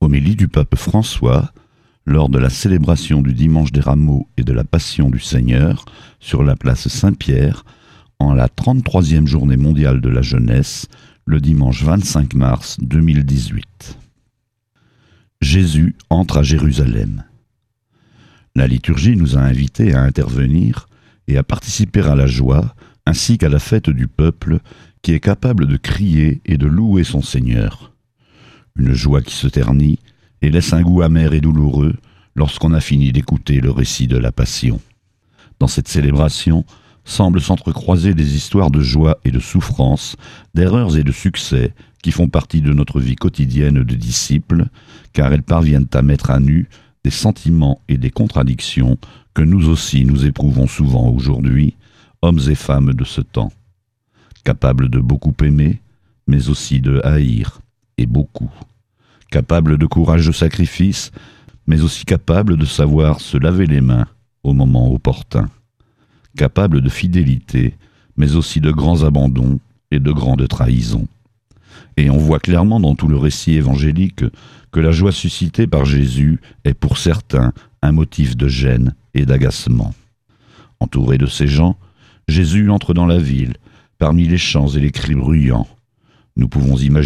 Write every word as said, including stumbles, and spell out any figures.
Homélie du pape François lors de la célébration du Dimanche des Rameaux et de la Passion du Seigneur sur la place Saint-Pierre en la trente-troisième journée mondiale de la jeunesse, le dimanche vingt-cinq mars deux mille dix-huit. Jésus entre à Jérusalem. La liturgie nous a invités à intervenir et à participer à la joie ainsi qu'à la fête du peuple qui est capable de crier et de louer son Seigneur. Une joie qui se ternit et laisse un goût amer et douloureux lorsqu'on a fini d'écouter le récit de la Passion. Dans cette célébration semblent s'entrecroiser des histoires de joie et de souffrance, d'erreurs et de succès qui font partie de notre vie quotidienne de disciples, car elles parviennent à mettre à nu des sentiments et des contradictions que nous aussi nous éprouvons souvent aujourd'hui, hommes et femmes de ce temps, capables de beaucoup aimer, mais aussi de haïr, et beaucoup, capables de courage de sacrifice, mais aussi capables de savoir se laver les mains au moment opportun, capables de fidélité, mais aussi de grands abandons et de grandes trahisons. Et on voit clairement dans tout le récit évangélique que la joie suscitée par Jésus est pour certains un motif de gêne et d'agacement. Entouré de ces gens, Jésus entre dans la ville, parmi les chants et les cris bruyants. Nous pouvons imaginer